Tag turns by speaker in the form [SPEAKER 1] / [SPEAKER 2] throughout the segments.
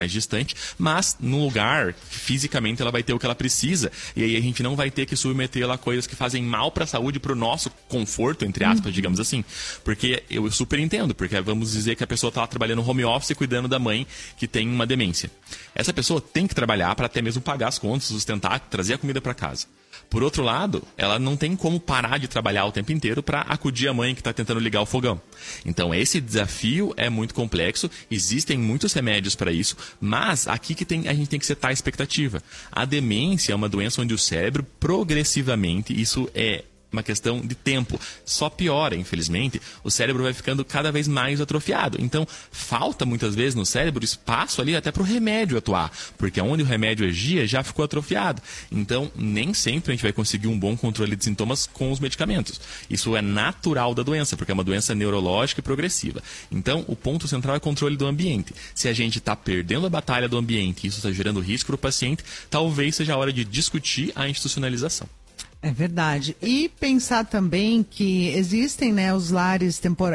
[SPEAKER 1] mais distante, mas no lugar, fisicamente, ela vai ter o que ela precisa, e aí a gente não vai ter que submetê-la a coisas que fazem mal para a saúde, para o nosso conforto, entre aspas, digamos assim. Porque eu super entendo, porque vamos dizer que a pessoa está lá trabalhando home office, cuidando da mãe que tem uma demência. Essa pessoa tem que trabalhar para até mesmo pagar as contas, sustentar, trazer a comida para casa. Por outro lado, ela não tem como parar de trabalhar o tempo inteiro para acudir a mãe que está tentando ligar o fogão. Então, esse desafio é muito complexo, existem muitos remédios para isso, mas aqui que a gente tem que setar a expectativa. A demência é uma doença onde o cérebro, progressivamente, isso é uma questão de tempo, só piora, infelizmente, o cérebro vai ficando cada vez mais atrofiado. Então, falta muitas vezes no cérebro espaço ali até para o remédio atuar, porque onde o remédio agia já ficou atrofiado. Então, nem sempre a gente vai conseguir um bom controle de sintomas com os medicamentos. Isso é natural da doença, porque é uma doença neurológica e progressiva. Então, o ponto central é o controle do ambiente. Se a gente está perdendo a batalha do ambiente e isso está gerando risco para o paciente, talvez seja a hora de discutir a institucionalização.
[SPEAKER 2] É verdade. E pensar também que existem, né, os lares,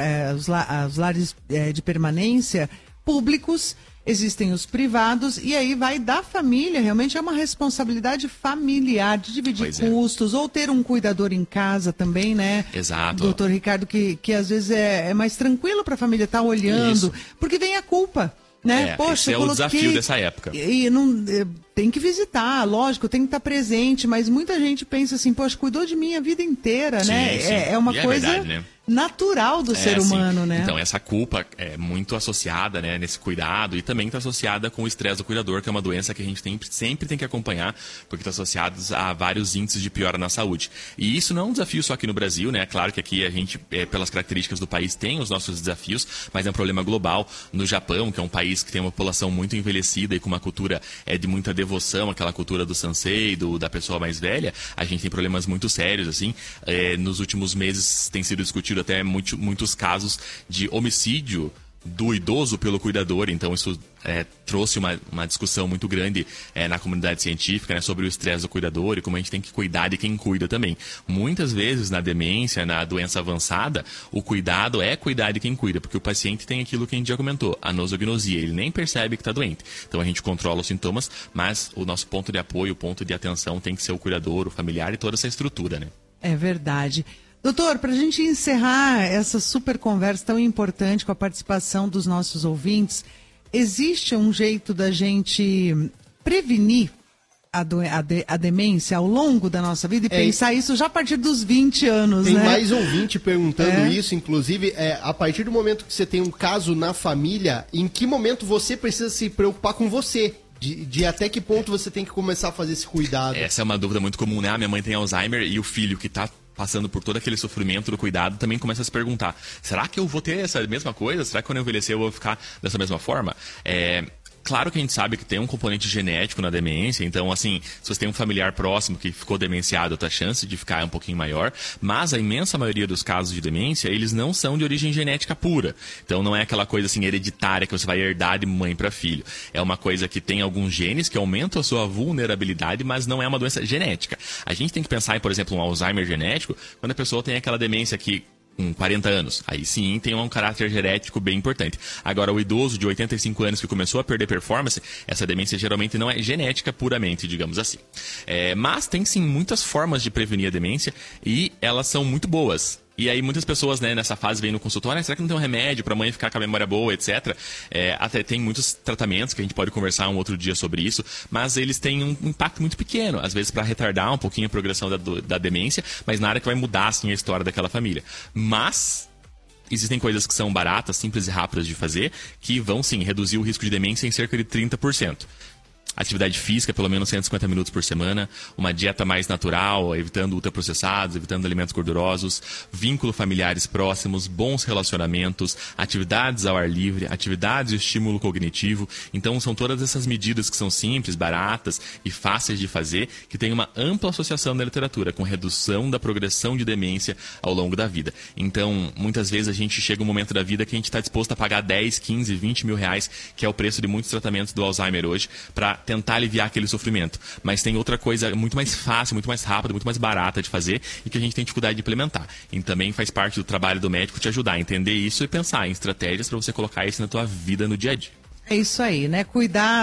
[SPEAKER 2] os lares de permanência públicos, existem os privados, e aí vai da família, realmente é uma responsabilidade familiar de dividir custos, ou ter um cuidador em casa também, né?
[SPEAKER 1] Exato.
[SPEAKER 2] Doutor Ricardo, que às vezes é mais tranquilo para a família estar olhando,
[SPEAKER 1] isso.
[SPEAKER 2] Porque vem a culpa. Né? Poxa,
[SPEAKER 1] esse é o desafio dessa época.
[SPEAKER 2] E não, tem que visitar, lógico, tem que estar presente, mas muita gente pensa assim, poxa, cuidou de mim a vida inteira,
[SPEAKER 1] sim,
[SPEAKER 2] né?
[SPEAKER 1] Sim.
[SPEAKER 2] É uma coisa
[SPEAKER 1] verdade, né?
[SPEAKER 2] natural do ser humano,
[SPEAKER 1] sim.
[SPEAKER 2] né?
[SPEAKER 1] Então, essa culpa é muito associada, né, nesse cuidado, e também está associada com o estresse do cuidador, que é uma doença que a gente sempre tem que acompanhar, porque está associado a vários índices de piora na saúde. E isso não é um desafio só aqui no Brasil, né? Claro que aqui a gente, pelas características do país, tem os nossos desafios, mas é um problema global. No Japão, que é um país que tem uma população muito envelhecida e com uma cultura de muita devoção, aquela cultura do sansei, da pessoa mais velha, a gente tem problemas muito sérios, assim. Nos últimos meses tem sido discutido até muitos casos de homicídio do idoso pelo cuidador, então isso trouxe uma discussão muito grande na comunidade científica, né, sobre o estresse do cuidador e como a gente tem que cuidar de quem cuida também. Muitas vezes na demência, na doença avançada, o cuidado é cuidar de quem cuida, porque o paciente tem aquilo que a gente já comentou, a nosognosia, ele nem percebe que está doente. Então a gente controla os sintomas, mas o nosso ponto de apoio, o ponto de atenção tem que ser o cuidador, o familiar e toda essa estrutura, né?
[SPEAKER 2] É verdade. Doutor, para a gente encerrar essa super conversa tão importante com a participação dos nossos ouvintes, existe um jeito da gente prevenir a demência ao longo da nossa vida e pensar isso já a partir dos 20 anos,
[SPEAKER 3] Tem
[SPEAKER 2] né?
[SPEAKER 3] mais ouvinte perguntando isso, inclusive, a partir do momento que você tem um caso na família, em que momento você precisa se preocupar com você? De até que ponto você tem que começar a fazer esse cuidado? Essa
[SPEAKER 1] é uma dúvida muito comum, né? A minha mãe tem Alzheimer e o filho que está passando por todo aquele sofrimento do cuidado, também começa a se perguntar, será que eu vou ter essa mesma coisa? Será que quando eu envelhecer eu vou ficar dessa mesma forma? Claro que a gente sabe que tem um componente genético na demência, então, assim, se você tem um familiar próximo que ficou demenciado, a tua chance de ficar é um pouquinho maior, mas a imensa maioria dos casos de demência, eles não são de origem genética pura. Então, não é aquela coisa, assim, hereditária que você vai herdar de mãe para filho. É uma coisa que tem alguns genes que aumentam a sua vulnerabilidade, mas não é uma doença genética. A gente tem que pensar em, por exemplo, um Alzheimer genético, quando a pessoa tem aquela demência que com 40 anos. Aí sim tem um caráter genético bem importante. Agora, o idoso de 85 anos que começou a perder performance, essa demência geralmente não é genética puramente, digamos assim. Mas tem sim muitas formas de prevenir a demência e elas são muito boas. E aí muitas pessoas, né, nessa fase vêm no consultório, será que não tem um remédio para a mãe ficar com a memória boa, etc. Até tem muitos tratamentos que a gente pode conversar um outro dia sobre isso, mas eles têm um impacto muito pequeno, às vezes para retardar um pouquinho a progressão da demência, mas nada que vai mudar assim, a história daquela família. Mas existem coisas que são baratas, simples e rápidas de fazer, que vão sim reduzir o risco de demência em cerca de 30%. Atividade física, pelo menos 150 minutos por semana, uma dieta mais natural, evitando ultraprocessados, evitando alimentos gordurosos, vínculo familiares próximos, bons relacionamentos, atividades ao ar livre, atividades de estímulo cognitivo. Então, são todas essas medidas que são simples, baratas e fáceis de fazer, que têm uma ampla associação na literatura com redução da progressão de demência ao longo da vida. Então, muitas vezes a gente chega um momento da vida que a gente está disposto a pagar 10, 15, 20 mil reais, que é o preço de muitos tratamentos do Alzheimer hoje, para tentar aliviar aquele sofrimento. Mas tem outra coisa muito mais fácil, muito mais rápida, muito mais barata de fazer e que a gente tem dificuldade de implementar. E também faz parte do trabalho do médico te ajudar a entender isso e pensar em estratégias para você colocar isso na tua vida no dia a dia.
[SPEAKER 2] É isso aí, né? Cuidar